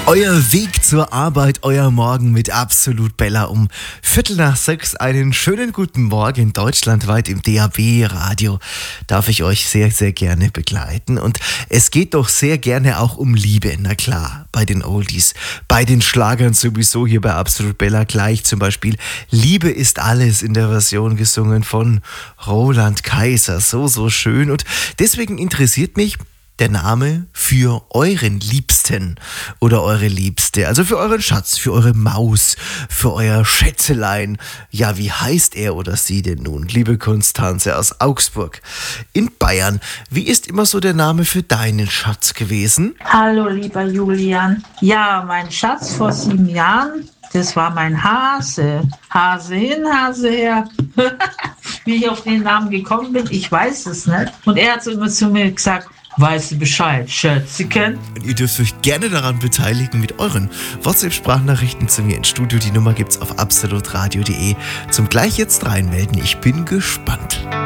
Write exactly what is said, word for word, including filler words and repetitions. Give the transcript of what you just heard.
Euer Weg zur Arbeit, euer Morgen mit Absolut Bella um Viertel nach sechs. Einen schönen guten Morgen deutschlandweit im D A B-Radio. Darf ich euch sehr, sehr gerne begleiten. Und es geht doch sehr gerne auch um Liebe, na klar, bei den Oldies, bei den Schlagern sowieso hier bei Absolut Bella gleich. Zum Beispiel Liebe ist alles in der Version gesungen von Roland Kaiser. So, so schön. Und deswegen interessiert mich der Name für euren Liebsten oder eure Liebste, also für euren Schatz, für eure Maus, für euer Schätzelein. Ja, wie heißt er oder sie denn nun? Liebe Konstanze aus Augsburg in Bayern, wie ist immer so der Name für deinen Schatz gewesen? Hallo, lieber Julian. Ja, mein Schatz vor sieben Jahren, das war mein Hase. Hase hin, Hase her. Wie ich auf den Namen gekommen bin, ich weiß es nicht. Und er hat so immer zu mir gesagt, weißt du Bescheid, Schätzchen? Und ihr dürft euch gerne daran beteiligen mit euren WhatsApp-Sprachnachrichten zu mir ins Studio. Die Nummer gibt's auf absolutradio punkt de. Zum gleich jetzt reinmelden. Ich bin gespannt.